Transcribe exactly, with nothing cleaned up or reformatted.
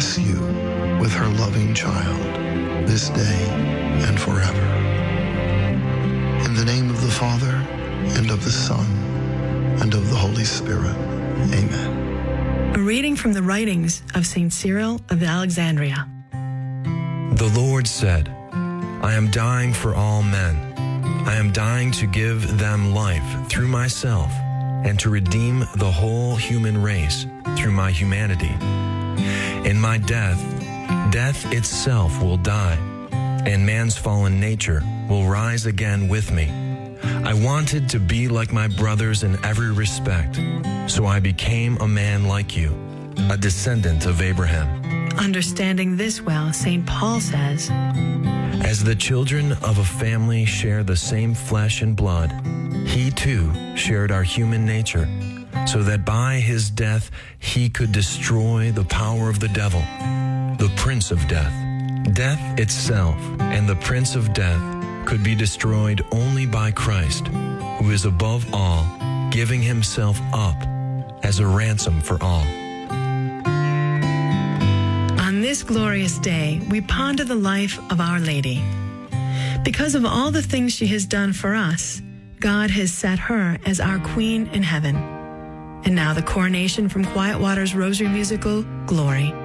bless you with her loving child, this day and forever. In the name of the Father, and of the Son, and of the Holy Spirit. Amen. A reading from the writings of Saint Cyril of Alexandria. The Lord said, I am dying for all men. I am dying to give them life through myself and to redeem the whole human race through my humanity. In my death, death itself will die, and man's fallen nature will rise again with me. I wanted to be like my brothers in every respect, so I became a man like you, a descendant of Abraham. Understanding this well, Saint Paul says, As the children of a family share the same flesh and blood, he too shared our human nature, so that by his death he could destroy the power of the devil, the prince of death. Death itself and the prince of death could be destroyed only by Christ, who is above all, giving himself up as a ransom for all. On this glorious day, we ponder the life of Our Lady. Because of all the things she has done for us, God has set her as our Queen in heaven. And now the coronation from Quiet Water's Rosary musical, Glory.